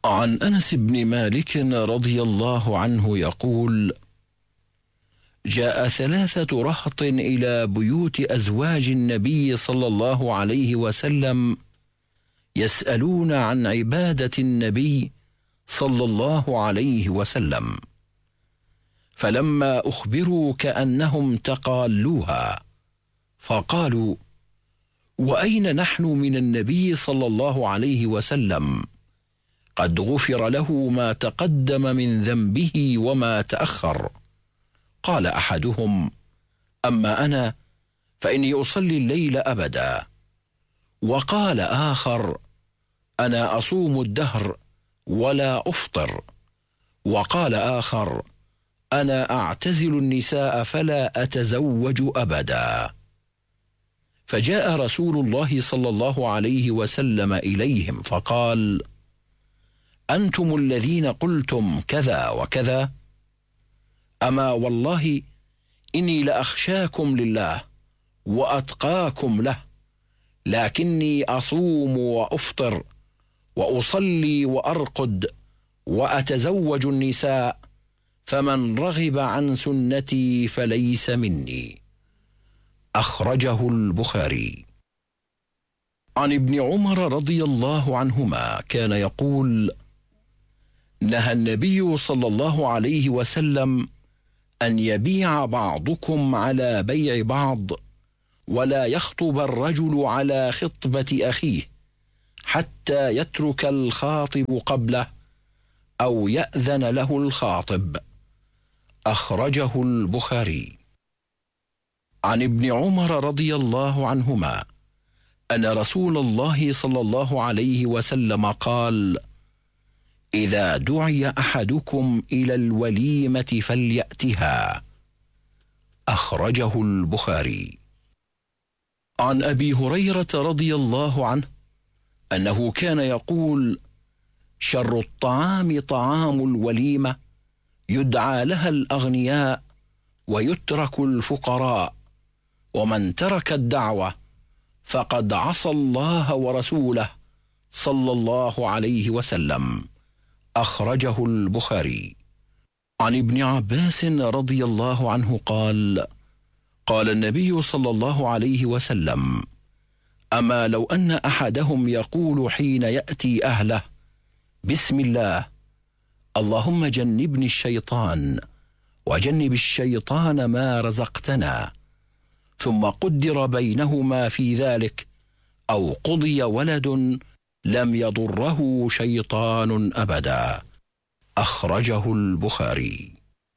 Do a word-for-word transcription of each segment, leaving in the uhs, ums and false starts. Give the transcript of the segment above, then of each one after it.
عن أنس بن مالك رضي الله عنه يقول: جاء ثلاثة رهط إلى بيوت أزواج النبي صلى الله عليه وسلم يسألون عن عبادة النبي صلى الله عليه وسلم، فلما أخبروا كأنهم تقالوها، فقالوا: وأين نحن من النبي صلى الله عليه وسلم؟ قد غفر له ما تقدم من ذنبه وما تأخر. قال أحدهم: أما أنا فإني أصلي الليل أبدا. وقال آخر: أنا أصوم الدهر ولا أفطر. وقال آخر: أنا أعتزل النساء فلا أتزوج أبدا. فجاء رسول الله صلى الله عليه وسلم إليهم فقال: أنتم الذين قلتم كذا وكذا؟ أما والله إني لأخشاكم لله وأتقاكم له، لكني أصوم وأفطر وأصلي وأرقد وأتزوج النساء، فمن رغب عن سنتي فليس مني. أخرجه البخاري. عن ابن عمر رضي الله عنهما كان يقول: نهى النبي صلى الله عليه وسلم أن يبيع بعضكم على بيع بعض، ولا يخطب الرجل على خطبة أخيه حتى يترك الخاطب قبله أو يأذن له الخاطب. أخرجه البخاري. عن ابن عمر رضي الله عنهما أن رسول الله صلى الله عليه وسلم قال: إذا دعي أحدكم إلى الوليمة فليأتها. أخرجه البخاري. عن أبي هريرة رضي الله عنه أنه كان يقول: شر الطعام طعام الوليمة، يدعى لها الأغنياء ويترك الفقراء، ومن ترك الدعوة فقد عصى الله ورسوله صلى الله عليه وسلم. أخرجه البخاري. عن ابن عباس رضي الله عنه قال: قال النبي صلى الله عليه وسلم: أما لو أن أحدهم يقول حين يأتي أهله: بسم الله، اللهم جنبني الشيطان وجنب الشيطان ما رزقتنا، ثم قدر بينهما في ذلك أو قضي ولد، لم يضره شيطان أبدا. أخرجه البخاري.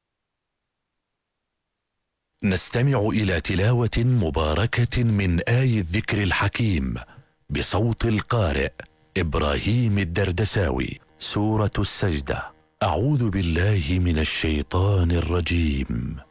نستمع إلى تلاوة مباركة من آي الذكر الحكيم بصوت القارئ إبراهيم الدردساوي. سورة السجدة. أعوذ بالله من الشيطان الرجيم.